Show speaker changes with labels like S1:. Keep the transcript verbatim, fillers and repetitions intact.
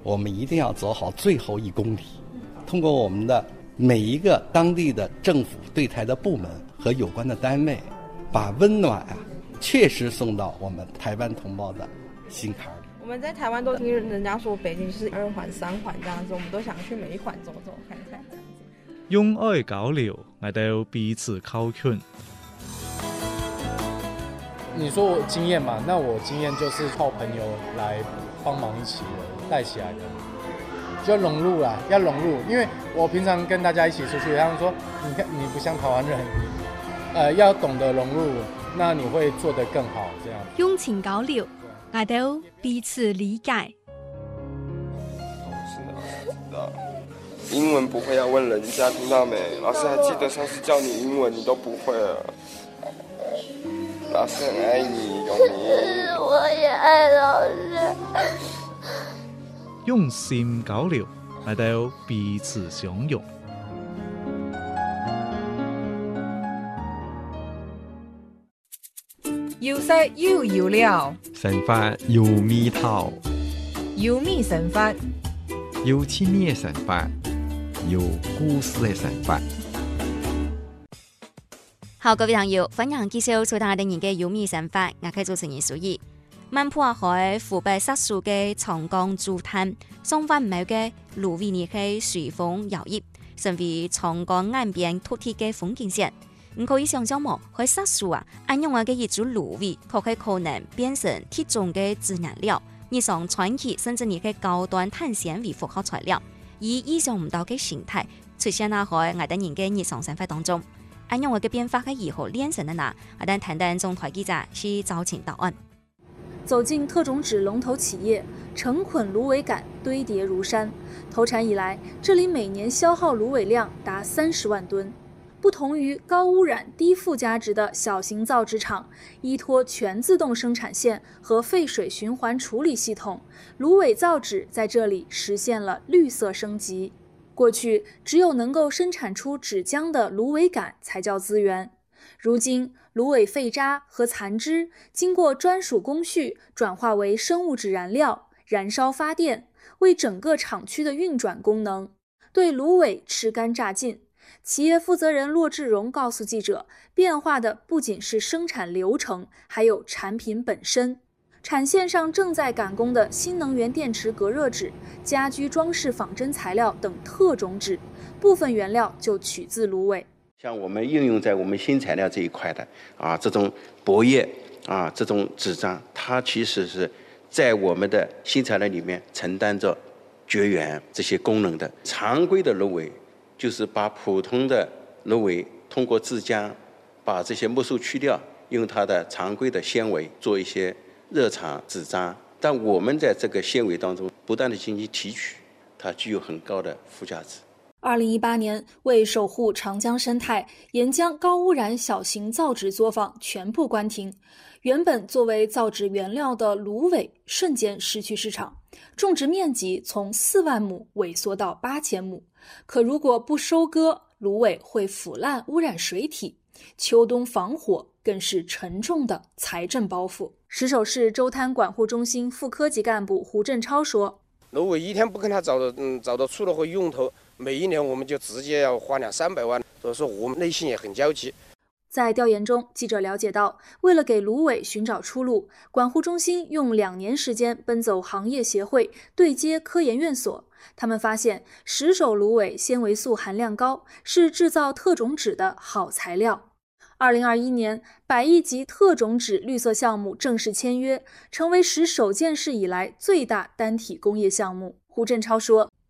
S1: 我们一定要走好最后一公里，通过我们的每一个当地的政府对台的部门和有关的单位，把温暖啊确实送到我们台湾同胞的心坎里。
S2: 我们在台湾都听人家说北京是二环三环这样子，我们都想去每一环走走看看。
S3: 用愛交流，我哋彼此靠近。
S4: 你说我经验嘛，那我经验就是靠朋友来帮忙一起带起来的，就要融入啦，要融入。因为我平常跟大家一起出去，他们说你看你不像台湾人，呃，要懂得融入，那你会做得更好。这样
S5: 用情交流，我哋彼此理解。
S6: 英文不会要问人家，听到没？老师还记得上次教你英文，你都不会了。老师很爱你，永明。
S7: 我也爱老师。
S3: 用心交流，我哋彼此相擁。
S8: 要識要要了，
S9: 神法要咪透，
S8: 要咪神法，
S9: 有千年神法，有故事的神法。
S10: 好，各位朋友，歡迎繼續收聽我哋嘅有咪神法，我係主持人蘇怡。萬浦海湖北石樹嘅長江築灘，上萬畝嘅蘆葦葉嘅隨風搖曳，成為長江岸邊獨特嘅風景線。你可以想象麼？喺石樹啊，按用嘅一株蘆葦，佢係可能變成鐵種嘅自然料，日常傳奇甚至你嘅高端碳纖維複合材料，以意想唔到嘅形態出現喺我哋人嘅日常生活當中。按用嘅變化係如何煉成的呢？我哋談談中台記者是趙晴答案。
S11: 走进特种纸龙头企业，成捆芦苇杆堆叠如山。投产以来，这里每年消耗芦苇量达三十万吨。不同于高污染、低附加值的小型造纸厂，依托全自动生产线和废水循环处理系统，芦苇造纸在这里实现了绿色升级。过去，只有能够生产出纸浆的芦苇杆才叫资源。如今，芦苇废渣和残枝经过专属工序转化为生物质燃料，燃烧发电，为整个厂区的运转功能。对芦苇吃干榨净。企业负责人骆志荣告诉记者，变化的不仅是生产流程，还有产品本身。产线上正在赶工的新能源电池隔热纸、家居装饰仿真材料等特种纸，部分原料就取自芦苇。
S12: 像我们应用在我们新材料这一块的啊，这种薄叶啊，这种纸张，它其实是在我们的新材料里面承担着绝缘这些功能的。常规的芦苇就是把普通的芦苇通过制浆，把这些木素去掉，用它的常规的纤维做一些热场纸张。但我们在这个纤维当中不断的进行提取，它具有很高的附加值。
S11: 二零一八年，为守护长江生态，沿江高污染小型造纸作坊全部关停。原本作为造纸原料的芦苇瞬间失去市场，种植面积从四万亩萎缩到八千亩。可如果不收割，芦苇会腐烂污染水体，秋冬防火更是沉重的财政包袱。石首市周滩管护中心副科级干部胡振超说：“
S13: 芦苇一天不跟他找到嗯找到出路和用头，每一年我们就直接要花两三百万，所以说我们内心也很焦急。”
S11: 在调研中，记者了解到，为了给芦苇寻找出路，管护中心用两年时间奔走行业协会，对接科研院所。他们发现，石首芦苇纤维素含量高，是制造特种纸的好材料。二零二一年，百亿级特种纸绿色项目正式签约，成为石首建市以来最大单体工业项目。胡振超说：“